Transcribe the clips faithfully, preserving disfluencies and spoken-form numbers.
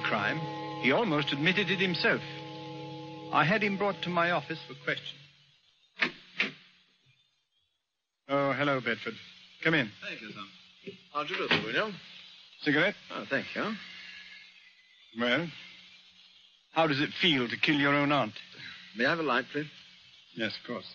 crime. He almost admitted it himself. I had him brought to my office for questioning. Oh, hello, Bedford. Come in. Thank you, Tom. How'd you do, Sir William? Cigarette? Oh, thank you. Well, how does it feel to kill your own aunt? May I have a light, please? Yes, of course.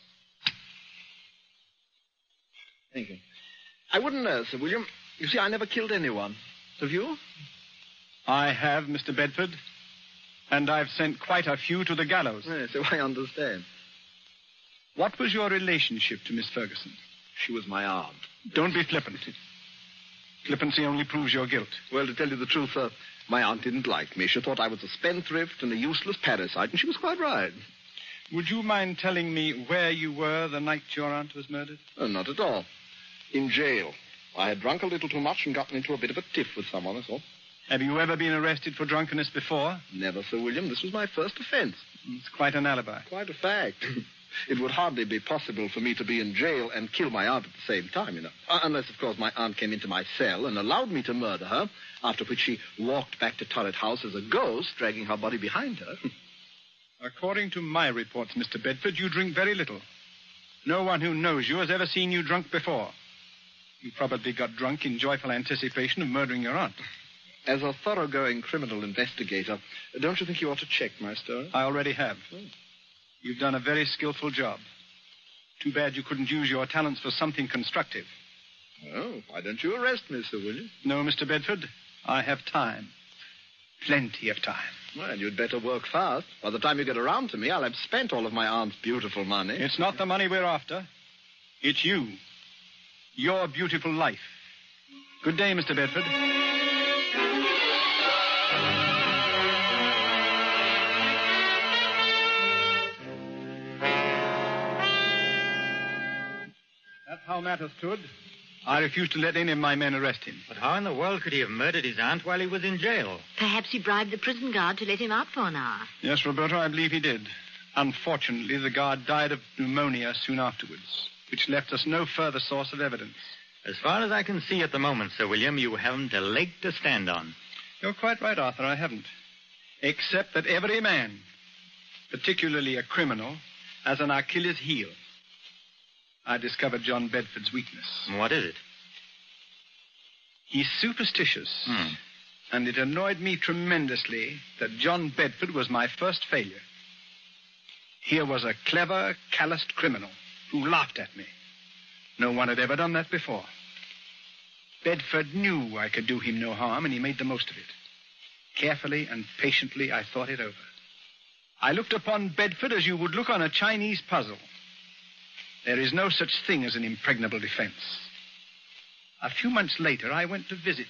Thank you. I wouldn't know, Sir William. You see, I never killed anyone. Have you? I have, Mister Bedford. And I've sent quite a few to the gallows. Yes, so I understand. What was your relationship to Miss Ferguson? She was my aunt. Don't be flippant. Flippancy only proves your guilt. Well, to tell you the truth, sir, my aunt didn't like me. She thought I was a spendthrift and a useless parasite, and she was quite right. Would you mind telling me where you were the night your aunt was murdered? Oh, not at all. In jail. I had drunk a little too much and gotten into a bit of a tiff with someone, that's all. Have you ever been arrested for drunkenness before? Never, Sir William. This was my first offense. It's quite an alibi. Quite a fact. It would hardly be possible for me to be in jail and kill my aunt at the same time, you know. Uh, unless, of course, my aunt came into my cell and allowed me to murder her, after which she walked back to Turret House as a ghost, dragging her body behind her. According to my reports, Mister Bedford, you drink very little. No one who knows you has ever seen you drunk before. You probably got drunk in joyful anticipation of murdering your aunt. As a thoroughgoing criminal investigator, don't you think you ought to check my story? I already have. Oh. You've done a very skillful job. Too bad you couldn't use your talents for something constructive. Oh, why don't you arrest me, Sir William? No, Mister Bedford. I have time. Plenty of time. Well, you'd better work fast. By the time you get around to me, I'll have spent all of my aunt's beautiful money. It's not the money we're after. It's you. Your beautiful life. Good day, Mister Bedford. That's how matters stood. I refuse to let any of my men arrest him. But how in the world could he have murdered his aunt while he was in jail? Perhaps he bribed the prison guard to let him out for an hour. Yes, Roberto, I believe he did. Unfortunately, the guard died of pneumonia soon afterwards, which left us no further source of evidence. As far as I can see at the moment, Sir William, you haven't a leg to stand on. You're quite right, Arthur, I haven't. Except that every man, particularly a criminal, has an Achilles heel. I discovered John Bedford's weakness. What is it? He's superstitious. Hmm. And it annoyed me tremendously that John Bedford was my first failure. Here was a clever, calloused criminal who laughed at me. No one had ever done that before. Bedford knew I could do him no harm, and he made the most of it. Carefully and patiently, I thought it over. I looked upon Bedford as you would look on a Chinese puzzle. There is no such thing as an impregnable defense. A few months later, I went to visit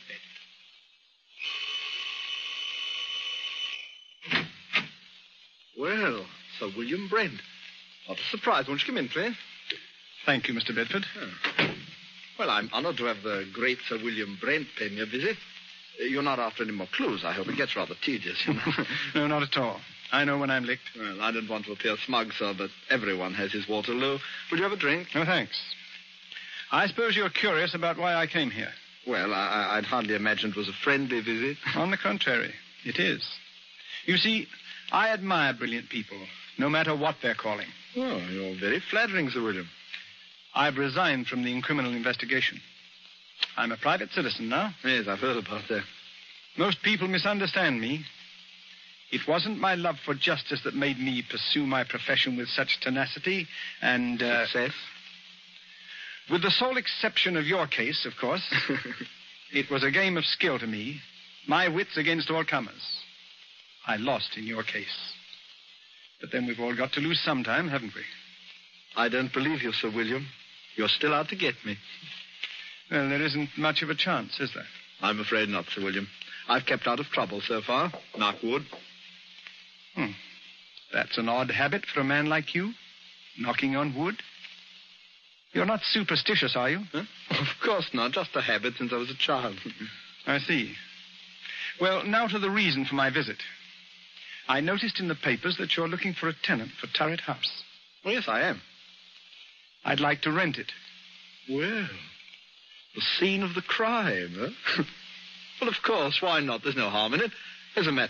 Bedford. Well, Sir William Brent. What a surprise. Won't you come in, please? Thank you, Mister Bedford. Oh. Well, I'm honored to have the great Sir William Brent pay me a visit. You're not after any more clues, I hope. It gets rather tedious, you know. No, not at all. I know when I'm licked. Well, I don't want to appear smug, sir, but everyone has his Waterloo. Would you have a drink? No, thanks. I suppose you're curious about why I came here. Well, I, I'd hardly imagine it was a friendly visit. On the contrary, it is. You see, I admire brilliant people, no matter what they're calling. Oh, you're very flattering, Sir William. I've resigned from the criminal investigation. I'm a private citizen now. Yes, I've heard about that. Most people misunderstand me. It wasn't my love for justice that made me pursue my profession with such tenacity and... Uh, Success? With the sole exception of your case, of course. It was a game of skill to me. My wits against all comers. I lost in your case. But then we've all got to lose sometime, haven't we? I don't believe you, Sir William. You're still out to get me. Well, there isn't much of a chance, is there? I'm afraid not, Sir William. I've kept out of trouble so far. Knock wood. Hmm. That's an odd habit for a man like you. Knocking on wood. You're not superstitious, are you? Huh? Of course not. Just a habit since I was a child. I see. Well, now to the reason for my visit. I noticed in the papers that you're looking for a tenant for Turret House. Well, yes, I am. I'd like to rent it. Well, the scene of the crime, huh? Well, of course, why not? There's no harm in it. As a matter